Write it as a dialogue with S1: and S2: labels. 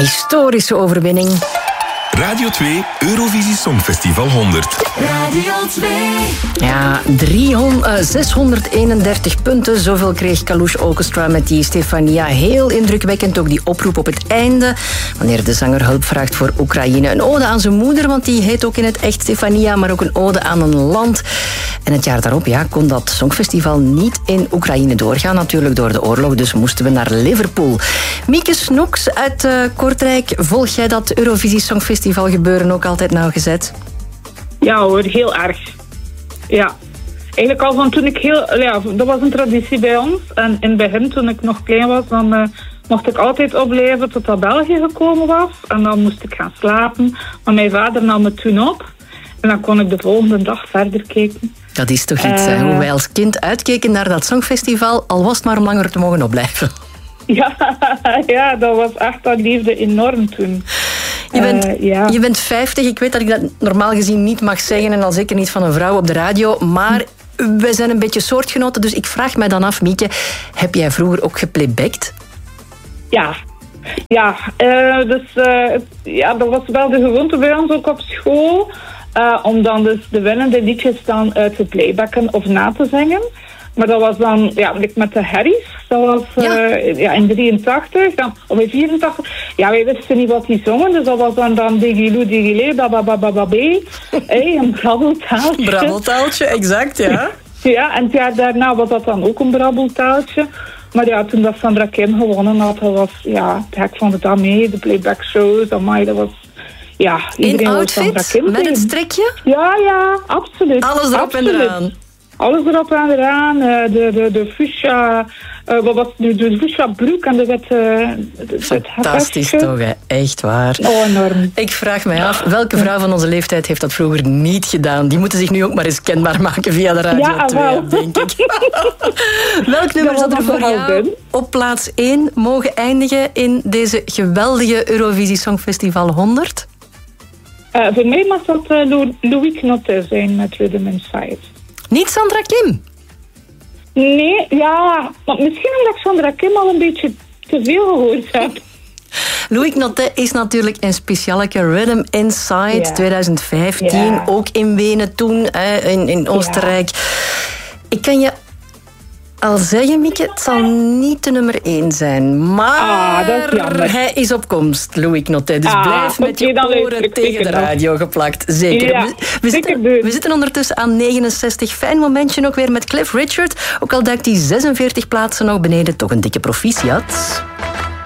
S1: historische overwinning.
S2: Radio 2 Eurovisie Songfestival 100.
S3: Radio 2.
S1: Ja, 631 punten. Zoveel kreeg Kalush Orchestra met die Stefania. Heel indrukwekkend ook die oproep op het einde. Wanneer de zanger hulp vraagt voor Oekraïne. Een ode aan zijn moeder, want die heet ook in het echt Stefania. Maar ook een ode aan een land. En het jaar daarop kon dat Songfestival niet in Oekraïne doorgaan. Natuurlijk door de oorlog, dus moesten we naar Liverpool. Mieke Snoeks uit Kortrijk. Volg jij dat Eurovisie Songfestival gebeuren ook altijd nauwgezet?
S4: Ja hoor, heel erg. Ja. Eigenlijk al van toen ik dat was een traditie bij ons. En in het begin, toen ik nog klein was, dan mocht ik altijd opblijven tot dat België gekomen was. En dan moest ik gaan slapen. Maar mijn vader nam me toen op. En dan kon ik de volgende dag verder kijken.
S1: Dat is toch iets, hoe wij als kind uitkeken naar dat Songfestival, al was het maar om langer te mogen opblijven.
S4: Ja, dat was echt, dat leefde enorm toen.
S1: Je bent 50, ik weet dat ik dat normaal gezien niet mag zeggen en al zeker niet van een vrouw op de radio, maar wij zijn een beetje soortgenoten, dus ik vraag mij dan af, Mieke, heb jij vroeger ook geplaybacked?
S4: Ja, dat was wel de gewoonte bij ons ook op school, om dan dus de winnende liedjes dan te playbacken of na te zingen. Maar dat was dan, met de Harry's. Dat was in 83, dan, of in 84. Ja, wij wisten niet wat die zongen. Dus dat was dan Digiloo, Digilé, bababababé. Een brabbeltaaltje.
S1: Brabbeltaaltje, exact, ja.
S4: Ja, en het jaar daarna was dat dan ook een brabbeltaaltje. Maar ja, toen dat Sandra Kim gewonnen had, dat was, te gek van het mee. De playback shows, amai, dat was... Ja,
S1: in outfit? Met het strikje?
S4: Ja, absoluut.
S1: Alles erop en eraan.
S4: Alles erop en eraan. De fuchsia... wat was de fuchsia broek en de witte...
S1: Fantastisch toch, hè? Echt waar.
S4: Oh, enorm.
S1: Ik vraag mij af, welke vrouw van onze leeftijd heeft dat vroeger niet gedaan? Die moeten zich nu ook maar eens kenbaar maken via de Radio 2, denk ik. Welk nummer zou er voor jou op plaats 1 mogen eindigen in deze geweldige Eurovisie Songfestival 100?
S4: Voor mij mag dat Louis Knotte zijn met Rhythm Inside.
S1: Niet Sandra Kim?
S4: Nee, maar misschien omdat ik Sandra Kim al een beetje te veel gehoord heb.
S1: Louis Knotte is natuurlijk een specialeke Rhythm Inside 2015. Ook in Wenen toen, in Oostenrijk. Ik kan je al zeggen, Mieke, het zal niet de nummer 1 zijn. Maar
S4: dat is jammer.
S1: Hij is op komst, Louis Knotte. Dus blijf met je oren tegen de radio geplakt. Zeker.
S4: Ja,
S1: we zitten ondertussen aan 69. Fijn momentje ook weer met Cliff Richard. Ook al duikt hij 46 plaatsen nog beneden. Toch een dikke proficiat.